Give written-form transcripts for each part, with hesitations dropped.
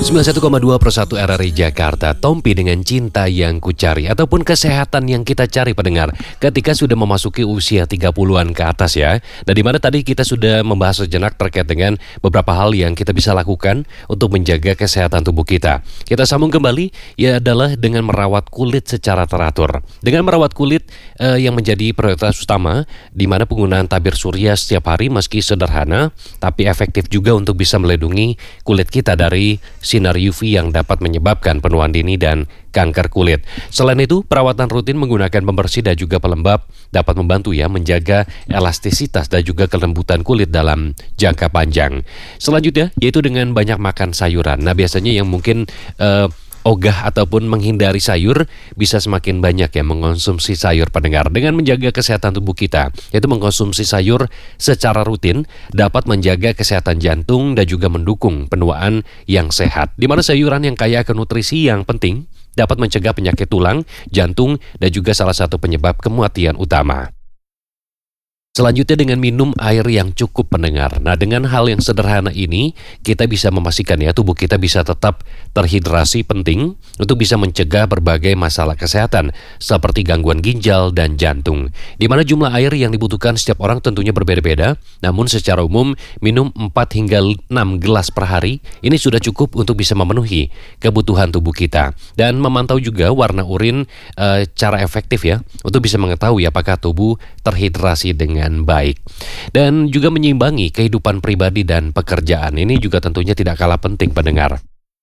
91,2 per 1 RRI Jakarta, Tompi dengan cinta yang kucari ataupun kesehatan yang kita cari pendengar ketika sudah memasuki usia 30-an ke atas ya. Dan dimana tadi kita sudah membahas sejenak terkait dengan beberapa hal yang kita bisa lakukan untuk menjaga kesehatan tubuh kita. Kita sambung kembali ya adalah dengan merawat kulit secara teratur. Dengan merawat kulit yang menjadi prioritas utama, di mana penggunaan tabir surya setiap hari meski sederhana tapi efektif juga untuk bisa melindungi kulit kita dari sinar UV yang dapat menyebabkan penuaan dini dan kanker kulit. Selain itu, perawatan rutin menggunakan pembersih dan juga pelembab dapat membantu ya menjaga elastisitas dan juga kelembutan kulit dalam jangka panjang. Selanjutnya, yaitu dengan banyak makan sayuran. Nah, biasanya yang mungkin ogah ataupun menghindari sayur bisa semakin banyak ya mengonsumsi sayur pendengar. Dengan menjaga kesehatan tubuh kita, yaitu mengkonsumsi sayur secara rutin dapat menjaga kesehatan jantung dan juga mendukung penuaan yang sehat. Di mana sayuran yang kaya akan nutrisi yang penting dapat mencegah penyakit tulang, jantung dan juga salah satu penyebab kematian utama. Selanjutnya dengan minum air yang cukup pendengar. Nah, dengan hal yang sederhana ini kita bisa memastikan ya tubuh kita bisa tetap terhidrasi, penting untuk bisa mencegah berbagai masalah kesehatan seperti gangguan ginjal dan jantung. Di mana jumlah air yang dibutuhkan setiap orang tentunya berbeda-beda, namun secara umum minum 4 hingga 6 gelas per hari ini sudah cukup untuk bisa memenuhi kebutuhan tubuh kita. Dan memantau juga warna urin cara efektif ya untuk bisa mengetahui apakah tubuh terhidrasi dengan baik. Dan juga menyeimbangi kehidupan pribadi dan pekerjaan. Ini juga tentunya tidak kalah penting pendengar.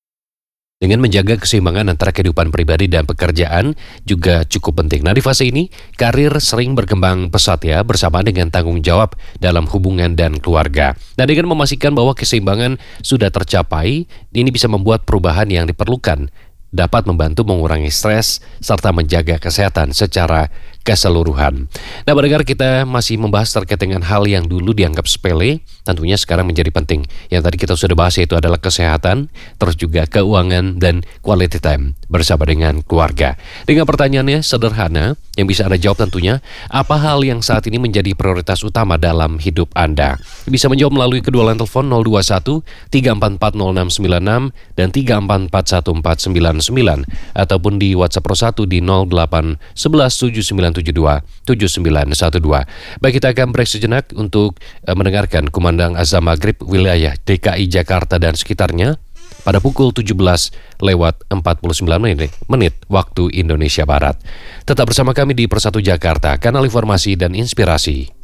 Dengan menjaga keseimbangan antara kehidupan pribadi dan pekerjaan juga cukup penting. Nah, di fase ini, karir sering berkembang pesat ya, bersamaan dengan tanggung jawab dalam hubungan dan keluarga. Nah, dengan memastikan bahwa keseimbangan sudah tercapai, ini bisa membuat perubahan yang diperlukan dapat membantu mengurangi stres serta menjaga kesehatan secara keseluruhan. Nah, pendengar, kita masih membahas terkait dengan hal yang dulu dianggap sepele, tentunya sekarang menjadi penting. Yang tadi kita sudah bahas yaitu adalah kesehatan, terus juga keuangan dan quality time bersama dengan keluarga. Dengan pertanyaannya sederhana, yang bisa Anda jawab tentunya, apa hal yang saat ini menjadi prioritas utama dalam hidup Anda? Bisa menjawab melalui kedua line telepon 021 344 0696 dan 344 1499 ataupun di WhatsApp Pro 1 di 08 11 7912. Baik, kita akan break sejenak untuk mendengarkan kumandang azan maghrib wilayah DKI Jakarta dan sekitarnya pada pukul 17:49 waktu Indonesia Barat. Tetap bersama kami di Persatu Jakarta, kanal informasi dan inspirasi.